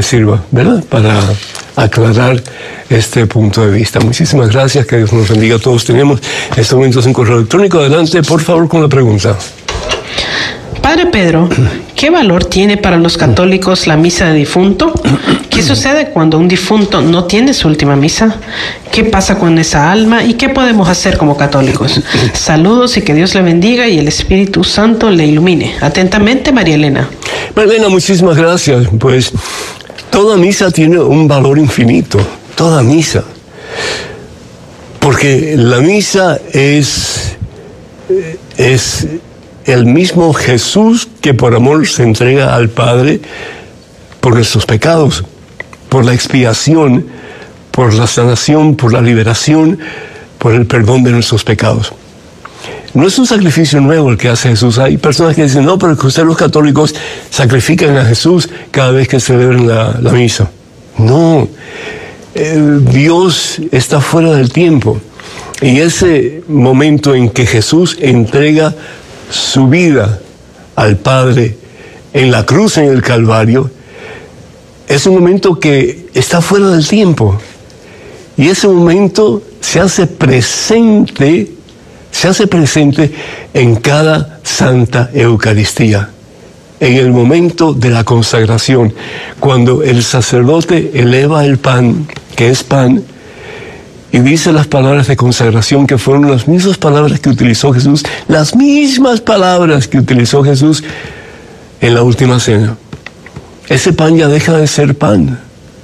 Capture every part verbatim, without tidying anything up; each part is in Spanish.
sirva, ¿verdad?, para aclarar este punto de vista. Muchísimas gracias, que Dios nos bendiga a todos. Tenemos en estos momentos un correo electrónico. Adelante, por favor, con la pregunta. Padre Pedro, ¿qué valor tiene para los católicos la misa de difunto? ¿Qué sucede cuando un difunto no tiene su última misa? ¿Qué pasa con esa alma y qué podemos hacer como católicos? Saludos y que Dios le bendiga y el Espíritu Santo le ilumine. Atentamente, María Elena. María Elena, muchísimas gracias. Pues toda misa tiene un valor infinito, toda misa. Porque la misa es, es el mismo Jesús que por amor se entrega al Padre por nuestros pecados, por la expiación, por la sanación, por la liberación, por el perdón de nuestros pecados. No es un sacrificio nuevo el que hace Jesús. Hay personas que dicen, no, pero que ustedes los católicos sacrifican a Jesús cada vez que celebran la, la misa. No, eh, Dios está fuera del tiempo. Y ese momento en que Jesús entrega su vida al Padre en la cruz, en el Calvario, es un momento que está fuera del tiempo. Y ese momento se hace presente, se hace presente en cada Santa Eucaristía. En el momento de la consagración, cuando el sacerdote eleva el pan, que es pan, y dice las palabras de consagración, que fueron las mismas palabras que utilizó Jesús, las mismas palabras que utilizó Jesús en la última cena. Ese pan ya deja de ser pan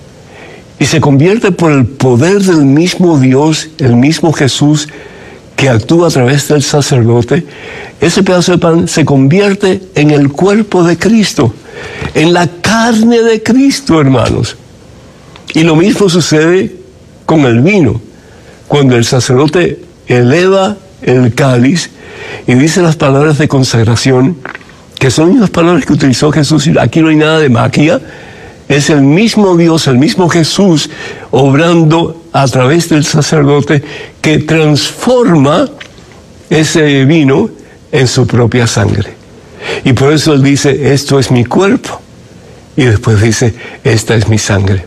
y se convierte por el poder del mismo Dios, el mismo Jesús que actúa a través del sacerdote. Ese pedazo de pan se convierte en el cuerpo de Cristo, en la carne de Cristo, hermanos. Y lo mismo sucede con el vino. Cuando el sacerdote eleva el cáliz y dice las palabras de consagración, que son las palabras que utilizó Jesús, y aquí no hay nada de magia, es el mismo Dios, el mismo Jesús, obrando a través del sacerdote, que transforma ese vino en su propia sangre. Y por eso él dice, esto es mi cuerpo, y después dice, esta es mi sangre.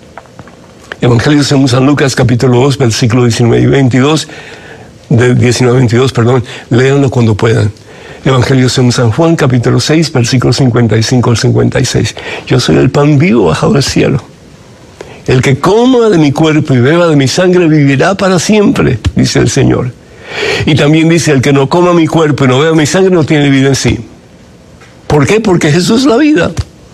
Evangelio según San Lucas, capítulo dos, versículo diecinueve y veintidós, de diecinueve y veintidós, perdón, léanlo cuando puedan. Evangelio según San Juan, capítulo seis, versículos cincuenta y cinco al cincuenta y seis. Yo soy el pan vivo bajado del cielo. El que coma de mi cuerpo y beba de mi sangre vivirá para siempre, dice el Señor. Y también dice, el que no coma mi cuerpo y no beba mi sangre no tiene vida en sí. ¿Por qué? Porque Jesús es la vida.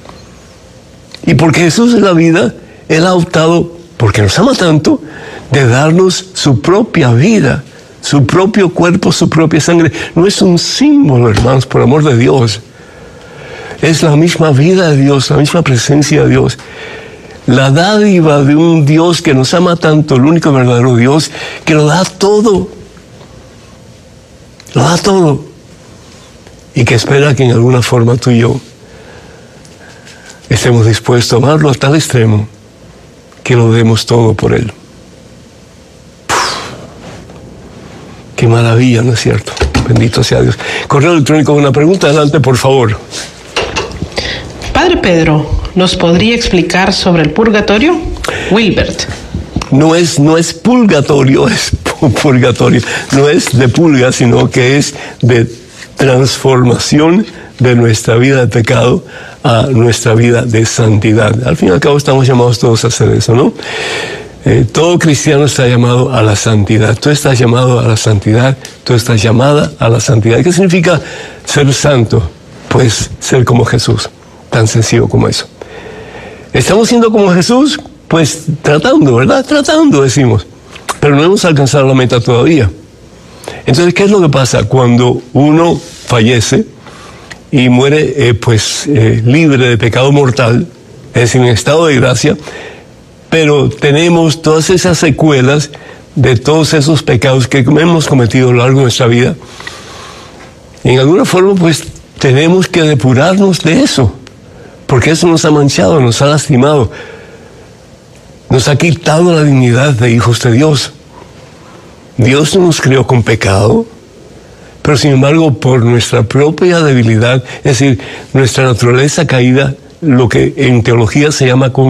Y porque Jesús es la vida, Él ha optado, porque nos ama tanto, de darnos su propia vida, su propio cuerpo, su propia sangre. No es un símbolo, hermanos, por amor de Dios. Es la misma vida de Dios, la misma presencia de Dios. La dádiva de un Dios que nos ama tanto, el único verdadero Dios, que lo da todo. Lo da todo. Y que espera que en alguna forma tú y yo estemos dispuestos a amarlo a tal extremo que lo demos todo por Él. Qué maravilla, ¿no es cierto? Bendito sea Dios. Correo electrónico, una pregunta, adelante, por favor. Padre Pedro, ¿nos podría explicar sobre el purgatorio? Wilbert. No es, no es purgatorio, es purgatorio. No es de pulga, sino que es de transformación de nuestra vida de pecado a nuestra vida de santidad. Al fin y al cabo estamos llamados todos a hacer eso, ¿no? Eh, todo cristiano está llamado a la santidad. Tú estás llamado a la santidad, tú estás llamada a la santidad. ¿Qué significa ser santo? Pues ser como Jesús, tan sencillo como eso. ¿Estamos siendo como Jesús? Pues tratando, ¿verdad? Tratando, decimos. Pero no hemos alcanzado la meta todavía. Entonces, ¿qué es lo que pasa? Cuando uno fallece y muere eh, pues eh, libre de pecado mortal, es decir, en estado de gracia, pero tenemos todas esas secuelas de todos esos pecados que hemos cometido a lo largo de nuestra vida. Y en alguna forma, pues, tenemos que depurarnos de eso, porque eso nos ha manchado, nos ha lastimado, nos ha quitado la dignidad de hijos de Dios. Dios no nos creó con pecado, pero sin embargo, por nuestra propia debilidad, es decir, nuestra naturaleza caída, lo que en teología se llama con